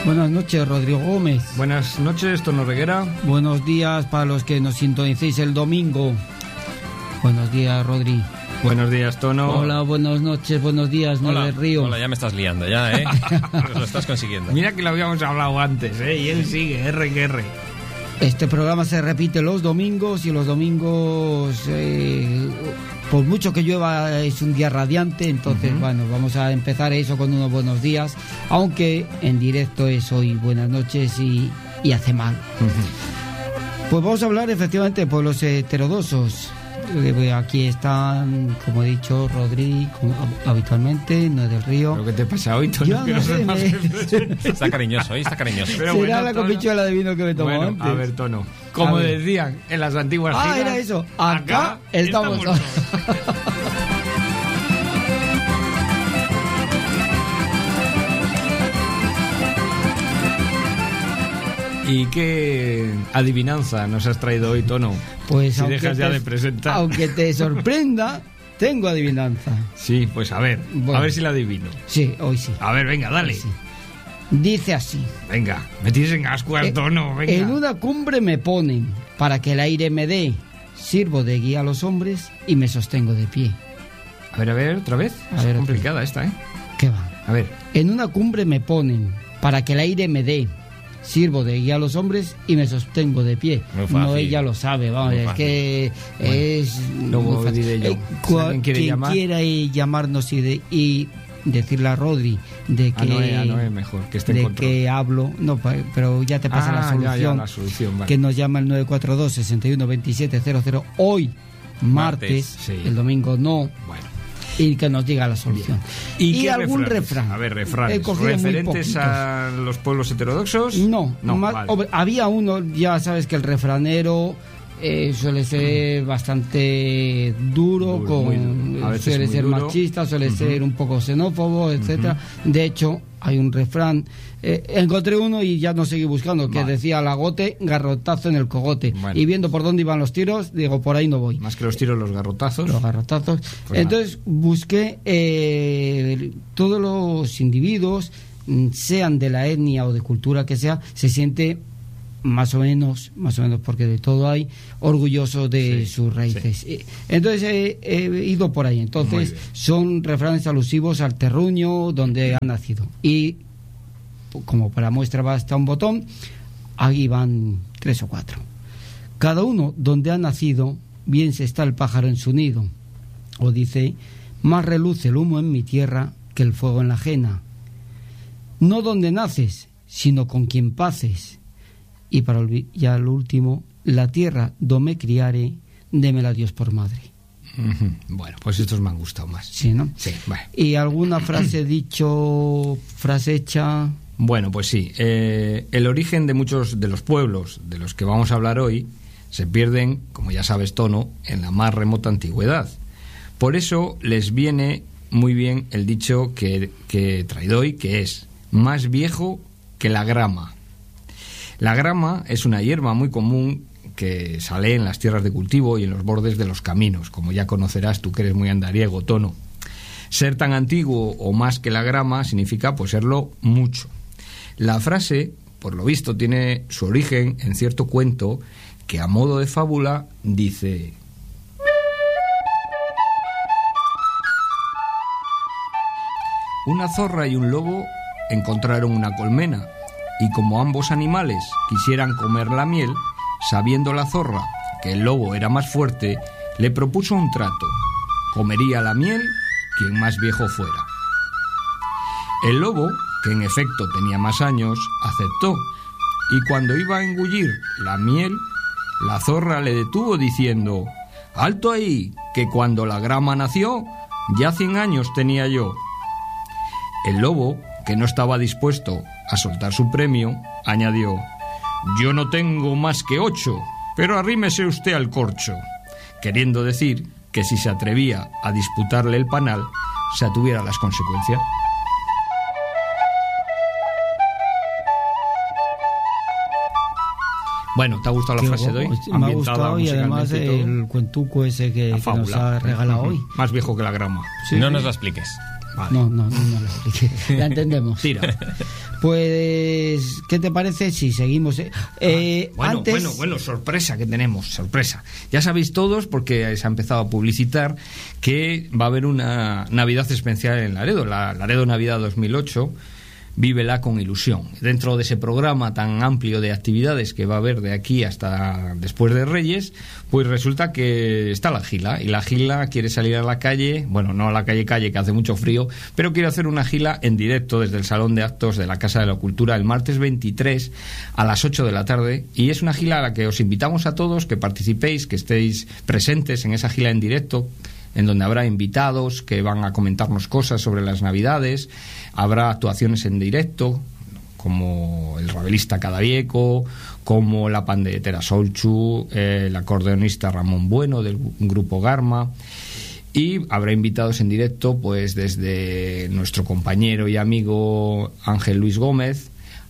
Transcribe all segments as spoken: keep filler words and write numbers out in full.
Buenas noches, Rodrigo Gómez. Buenas noches, Tono Reguera. Buenos días para los que nos sintonicéis el domingo. Buenos días, Rodri. Buenos días, Tono. Hola, buenas noches, buenos días, Nueve Río. Hola, ya me estás liando, ya, ¿eh? Lo estás consiguiendo. Mira que lo habíamos hablado antes, ¿eh? Y él sigue, R que R. Este programa se repite los domingos y los domingos, eh, por mucho que llueva, es un día radiante. Entonces, uh-huh. bueno, vamos a empezar eso con unos buenos días, aunque en directo es hoy buenas noches y, y hace mal. Uh-huh. Pues vamos a hablar efectivamente de pueblos heterodoxos. Aquí están, como he dicho, Rodri, como habitualmente, No del Río. ¿Pero qué te pasa hoy, Tono? Yo no sé, me... Está cariñoso, hoy está cariñoso. Pero Será bueno, la copichuela de vino que me tomó bueno, antes. A ver, Tono, como decían en las antiguas giras... Ah, era eso, acá, acá estamos... estamos ¿Y qué adivinanza nos has traído hoy, Tono? Pues si dejas ya te, de presentar. Aunque te sorprenda, tengo adivinanza. Sí, pues a ver, bueno, a ver si la adivino. Sí, hoy sí. A ver, venga, dale. Sí. Dice así. Venga, me tienes en ascuas, eh, Tono, venga. En una cumbre me ponen para que el aire me dé. Sirvo de guía a los hombres y me sostengo de pie. A ver, a ver, otra vez. A es ver, complicada esta, ¿eh? ¿Qué va? A ver. En una cumbre me ponen para que el aire me dé. Sirvo de guía a los hombres y me sostengo de pie. No, ella lo sabe, vamos, es que bueno, es luego muy diré yo. Eh, cua, ¿Alguien quiere quien llamar? quiera llamarnos y, de, y decirle a Rodri de que a Noé, a Noé mejor, que esté en de control. Que hablo, no, pero ya te pasa ah, la solución, ya, ya, la solución vale. Que nos llama el nueve cuatro dos, seis uno dos siete cero cero hoy martes, martes sí. El domingo no. Bueno. Y que nos diga la solución. ¿Y, ¿Y algún refranes? refrán? A ver, refranes. ¿Referentes a los pueblos heterodoxos? No, no más, vale. Había uno, ya sabes que el refranero eh, suele ser mm. bastante duro, duro con, duro. suele ser duro. machista, suele uh-huh. ser un poco xenófobo, etcétera. Uh-huh. De hecho, hay un refrán, eh, encontré uno y ya no seguí buscando, que vale. decía lagote, garrotazo en el cogote. Bueno. Y viendo por dónde iban los tiros, digo, por ahí no voy. Más que los tiros, los garrotazos. Los garrotazos. Pues Entonces nada. busqué eh, todos los individuos, sean de la etnia o de cultura que sea, se siente más o menos, más o menos porque de todo hay, orgulloso de sí, sus raíces. Sí. Entonces he, he ido por ahí. Entonces son refranes alusivos al terruño donde ha nacido. Y como para muestra basta un botón, ahí van tres o cuatro. Cada uno donde ha nacido, bien se está el pájaro en su nido. O dice, más reluce el humo en mi tierra que el fuego en la ajena. No donde naces, sino con quien paces. Y para ya lo último, la tierra do me criare, démela Dios por madre. Uh-huh. Bueno, pues estos me han gustado más. Sí, ¿no? Sí, vale. ¿Y alguna frase dicho, frase hecha? Bueno, pues sí. Eh, el origen de muchos de los pueblos de los que vamos a hablar hoy se pierden, como ya sabes, Tono, en la más remota antigüedad. Por eso les viene muy bien el dicho que, que he traído hoy, que es más viejo que la grama. La grama es una hierba muy común que sale en las tierras de cultivo y en los bordes de los caminos, como ya conocerás tú que eres muy andariego, Tono. Ser tan antiguo o más que la grama significa pues serlo mucho. La frase, por lo visto, tiene su origen en cierto cuento que a modo de fábula dice: una zorra y un lobo encontraron una colmena. Y como ambos animales quisieran comer la miel, sabiendo la zorra que el lobo era más fuerte, le propuso un trato. Comería la miel quien más viejo fuera. El lobo, que en efecto tenía más años, aceptó, y cuando iba a engullir la miel, la zorra le detuvo diciendo: «¡Alto ahí, que cuando la grama nació, ya cien años tenía yo!». El lobo, que no estaba dispuesto a soltar su premio, añadió: «Yo no tengo más que ocho, pero arrímese usted al corcho», queriendo decir que si se atrevía a disputarle el panal, se atuviera a las consecuencias. Bueno, ¿te ha gustado la frase de hoy? Me ha gustado, y además el cuentuco ese que, que nos ha regalado uh-huh. hoy. Más viejo que la grama. Sí, no sí. nos la expliques. Vale. No, no, no, no la expliqué. La entendemos. Tira. Pues, ¿qué te parece si seguimos? Eh, ah, bueno, antes... bueno, bueno, sorpresa que tenemos, sorpresa. Ya sabéis todos, porque se ha empezado a publicitar, que va a haber una Navidad especial en Laredo, la Laredo Navidad dos mil ocho. Vívela con ilusión. Dentro de ese programa tan amplio de actividades que va a haber de aquí hasta después de Reyes, pues resulta que está la Gila, y la Gila quiere salir a la calle, bueno, no a la calle calle que hace mucho frío, pero quiere hacer una Gila en directo desde el Salón de Actos de la Casa de la Cultura el martes veintitrés a las ocho de la tarde, y es una Gila a la que os invitamos a todos que participéis, que estéis presentes en esa Gila en directo, en donde habrá invitados que van a comentarnos cosas sobre las Navidades, habrá actuaciones en directo, como el rabelista Cadavieco, como la pandetera Solchu, eh, el acordeonista Ramón Bueno del grupo Garma, y habrá invitados en directo pues desde nuestro compañero y amigo Ángel Luis Gómez,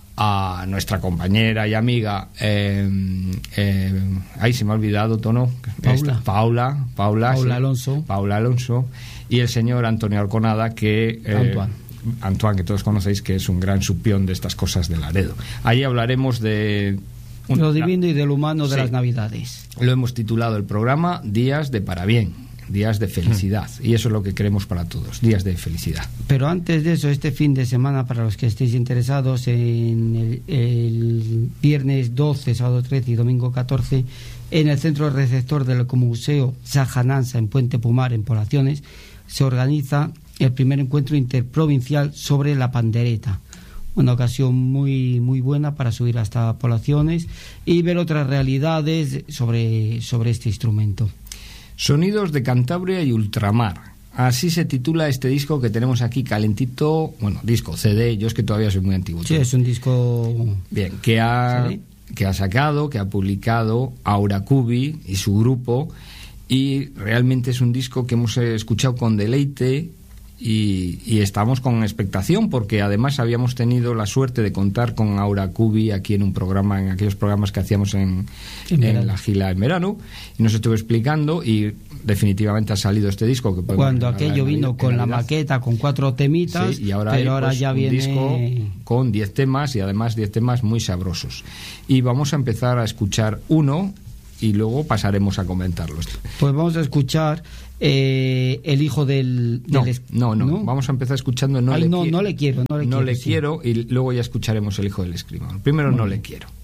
a nuestra compañera y amiga eh, eh, ahí se me ha olvidado Tono Paula Esta, Paula Paula, Paula sí, Alonso Paula Alonso y el señor Antonio Alconada, que eh, Antoine Antoine, que todos conocéis, que es un gran supión de estas cosas de Laredo. Ahí hablaremos de un, lo divino y del humano de sí, las Navidades. Lo hemos titulado el programa Días de Parabién, días de felicidad, y eso es lo que queremos para todos, días de felicidad. Pero antes de eso, este fin de semana, para los que estéis interesados, en el, el viernes doce, sábado trece y domingo catorce, en el centro receptor del Ecomuseo Sajanansa en Puente Pumar, en Poblaciones, se organiza el primer encuentro interprovincial sobre la pandereta, una ocasión muy muy buena para subir hasta Poblaciones y ver otras realidades sobre, sobre este instrumento. Sonidos de Cantabria y Ultramar. Así se titula este disco que tenemos aquí calentito. Bueno, disco, C D, yo es que todavía soy muy antiguo. Sí, es un disco... Bien, que ha, que ha sacado, que ha publicado Aura Cubi y su grupo, y realmente es un disco que hemos escuchado con deleite. Y, y estamos con expectación, porque además habíamos tenido la suerte de contar con Aura Cubi aquí en un programa, en aquellos programas que hacíamos en, en, en la Gila en verano, y nos estuvo explicando, y definitivamente ha salido este disco que cuando aquello vino con la maqueta con cuatro temitas, sí, y ahora pero hay, ahora pues, ya un viene disco con diez temas, y además diez temas muy sabrosos, y vamos a empezar a escuchar uno y luego pasaremos a comentarlos. Pues vamos a escuchar eh, El hijo del... No, del... no, no, no, vamos a empezar escuchando No, Ay, le, no, quiero, no le quiero, no le no quiero, le sí. quiero, y luego ya escucharemos El hijo del escribano. Primero, Muy No bien. le quiero.